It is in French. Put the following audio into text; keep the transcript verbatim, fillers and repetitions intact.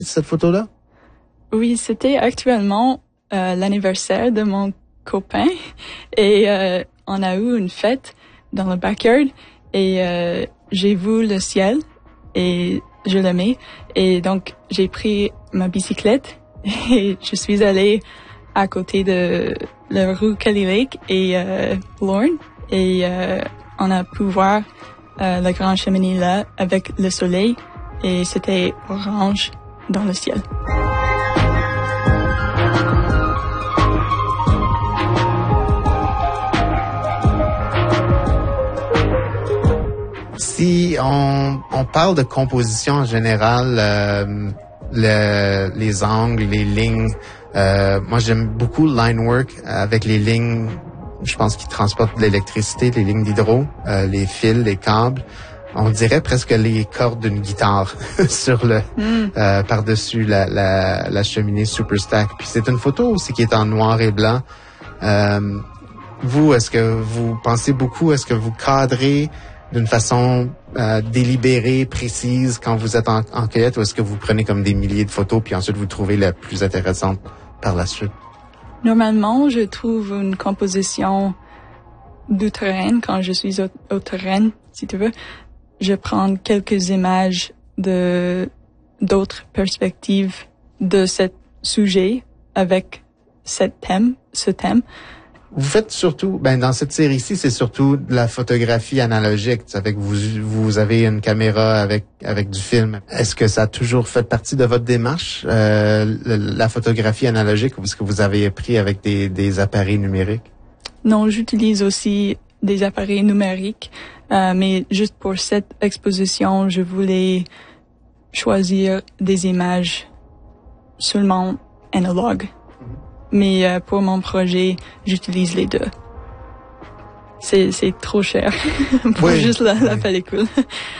cette photo-là? Oui, c'était actuellement euh, l'anniversaire de mon copain et euh, on a eu une fête dans le backyard et euh, j'ai vu le ciel et je l'aimais et donc j'ai pris ma bicyclette et je suis allée à côté de la rue Kelly Lake et euh, Lorne et euh, on a pu voir euh, la grande cheminée là avec le soleil et c'était orange dans le ciel. Si on, on parle de composition en général, euh, le, les angles, les lignes, euh, moi j'aime beaucoup line work avec les lignes, je pense qu'ils transportent de l'électricité, les lignes d'hydro, euh, les fils, les câbles. On dirait presque les cordes d'une guitare sur le mm. euh, par-dessus la, la, la cheminée Superstack. Puis c'est une photo aussi qui est en noir et blanc. Euh, vous, est-ce que vous pensez beaucoup, est-ce que vous cadrez d'une façon euh, délibérée, précise quand vous êtes en, en cueillette, ou est-ce que vous prenez comme des milliers de photos puis ensuite vous trouvez la plus intéressante par la suite? Normalement, je trouve une composition du terrain quand je suis au, au terrain, si tu veux. Je prends quelques images de d'autres perspectives de ce sujet avec ce thème, ce thème. Vous faites surtout, ben dans cette série-ci, c'est surtout de la photographie analogique. Ça fait que vous vous avez une caméra avec avec du film. Est-ce que ça a toujours fait partie de votre démarche, euh, la photographie analogique, ou est-ce que vous avez pris avec des des appareils numériques? Non, j'utilise aussi des appareils numériques, euh, mais juste pour cette exposition, je voulais choisir des images seulement analogues. Mais euh, pour mon projet, j'utilise les deux. C'est c'est trop cher pour oui, juste la, oui. la pellicule.